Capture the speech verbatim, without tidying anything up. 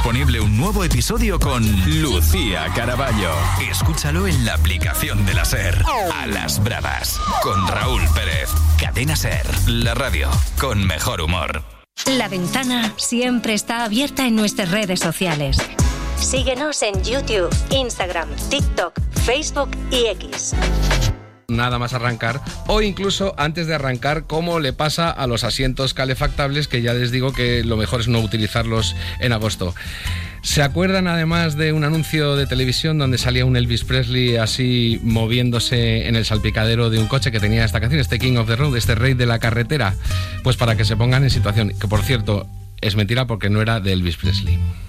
disponible un nuevo episodio con Lucía Caraballo. Escúchalo en la aplicación de la SER. A las bravas, con Raúl Pérez. Cadena SER, la radio con mejor humor. La Ventana siempre está abierta en nuestras redes sociales. Síguenos en YouTube, Instagram, TikTok, Facebook y X. Nada más arrancar, o incluso antes de arrancar, como le pasa a los asientos calefactables, que ya les digo que lo mejor es no utilizarlos en agosto. ¿Se acuerdan además de un anuncio de televisión donde salía un Elvis Presley así moviéndose en el salpicadero de un coche que tenía esta canción, este King of the Road, este rey de la carretera? Pues para que se pongan en situación, que por cierto es mentira porque no era de Elvis Presley.